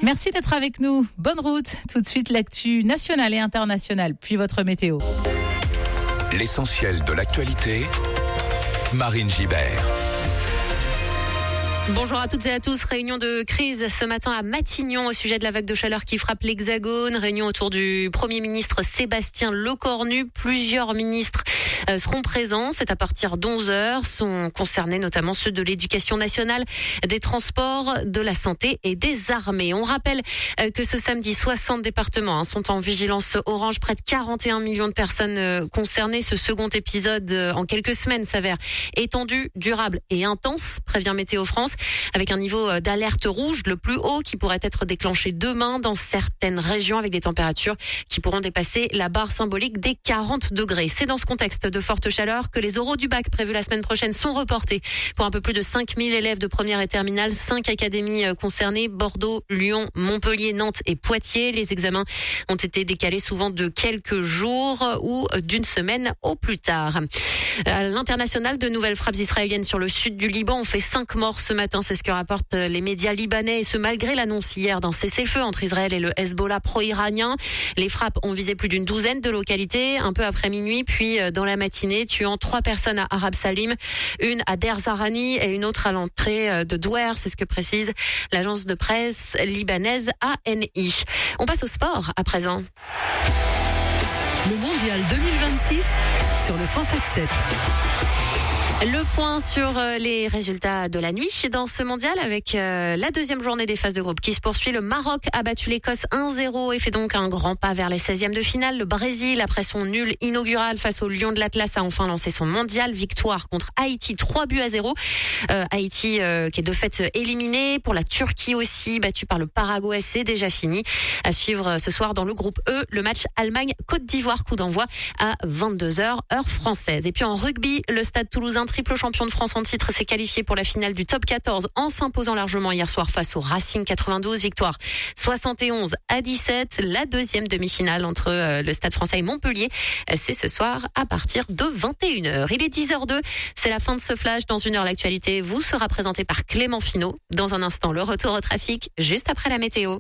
Merci d'être avec nous. Bonne route. Tout de suite, l'actu nationale et internationale, puis votre météo. L'essentiel de l'actualité, Marine Gibert. Bonjour à toutes et à tous. Réunion de crise ce matin à Matignon au sujet de la vague de chaleur qui frappe l'Hexagone. Réunion autour du Premier ministre Sébastien Lecornu. Plusieurs ministres seront présents. C'est à partir d'11h. Sont concernés notamment ceux de l'Éducation nationale, des transports, de la santé et des armées. On rappelle que ce samedi, 60 départements sont en vigilance orange. Près de 41 millions de personnes concernées. Ce second épisode en quelques semaines s'avère étendu, durable et intense, prévient Météo France, avec un niveau d'alerte rouge, le plus haut, qui pourrait être déclenché demain dans certaines régions avec des températures qui pourront dépasser la barre symbolique des 40 degrés. C'est dans ce contexte de forte chaleur que les oraux du bac prévus la semaine prochaine sont reportés pour un peu plus de 5000 élèves de première et terminale. 5 académies concernées, Bordeaux, Lyon, Montpellier, Nantes et Poitiers. Les examens ont été décalés souvent de quelques jours ou d'une semaine au plus tard. À l'international, de nouvelles frappes israéliennes sur le sud du Liban ont fait 5 morts ce matin. C'est ce que rapportent les médias libanais, et ce malgré l'annonce hier d'un cessez-le-feu entre Israël et le Hezbollah pro-iranien. Les frappes ont visé plus d'une douzaine de localités, un peu après minuit, puis dans la matinée, tuant 3 personnes à Arab Salim, une à Der Zarani et une autre à l'entrée de Douer. C'est ce que précise l'agence de presse libanaise ANI. On passe au sport à présent. Le mondial 2026 sur le 107.7. Le point sur les résultats de la nuit dans ce mondial avec la deuxième journée des phases de groupe qui se poursuit. Le Maroc a battu l'Écosse 1-0 et fait donc un grand pas vers les 16e de finale. Le Brésil, après son nul inaugural face au Lion de l'Atlas, a enfin lancé son mondial. Victoire contre Haïti, 3-0. Haïti qui est de fait éliminé. Pour la Turquie aussi, battue par le Paraguay, c'est déjà fini. À suivre ce soir dans le groupe E, le match Allemagne-Côte d'Ivoire, coup d'envoi à 22h, heure française. Et puis en rugby, le Stade Toulousain, triple champion de France en titre, s'est qualifié pour la finale du top 14 en s'imposant largement hier soir face au Racing 92. Victoire 71-17. La deuxième demi-finale entre le Stade Français et Montpellier, c'est ce soir à partir de 21h. Il est 10h02. C'est la fin de ce flash. Dans une heure, l'actualité vous sera présentée par Clément Finot. Dans un instant, le retour au trafic juste après la météo.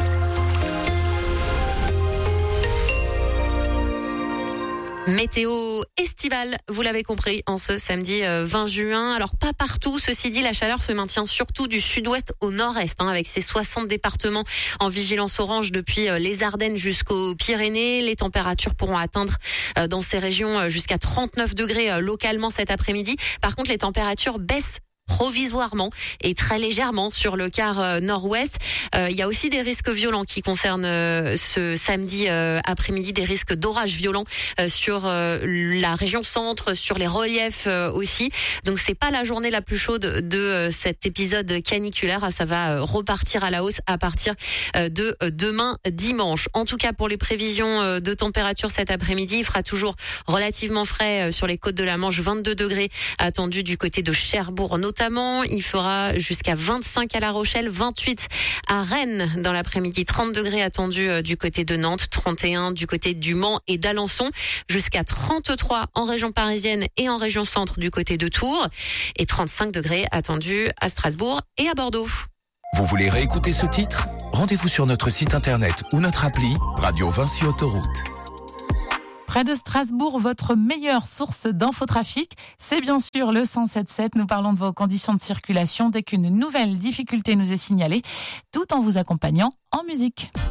Météo estivale, vous l'avez compris, en ce samedi 20 juin. Alors pas partout, ceci dit, la chaleur se maintient surtout du sud-ouest au nord-est, avec ces 60 départements en vigilance orange depuis les Ardennes jusqu'aux Pyrénées. Les températures pourront atteindre dans ces régions jusqu'à 39 degrés localement cet après-midi. Par contre, les températures baissent provisoirement et très légèrement sur le quart nord-ouest. Il y a aussi des risques violents qui concernent ce samedi après-midi, des risques d'orages violents sur la région centre, sur les reliefs aussi. Donc c'est pas la journée la plus chaude de cet épisode caniculaire. Ça va repartir à la hausse à partir de demain dimanche. En tout cas, pour les prévisions de température cet après-midi, il fera toujours relativement frais sur les côtes de la Manche, 22 degrés attendus du côté de Cherbourg notamment. Il fera jusqu'à 25 à La Rochelle, 28 à Rennes dans l'après-midi, 30 degrés attendus du côté de Nantes, 31 du côté du Mans et d'Alençon, jusqu'à 33 en région parisienne et en région centre du côté de Tours, et 35 degrés attendus à Strasbourg et à Bordeaux. Vous voulez réécouter ce titre ? Rendez-vous sur notre site internet ou notre appli Radio Vinci Autoroute. Près de Strasbourg, votre meilleure source d'infotrafic, c'est bien sûr le 107.7. Nous parlons de vos conditions de circulation dès qu'une nouvelle difficulté nous est signalée, tout en vous accompagnant en musique.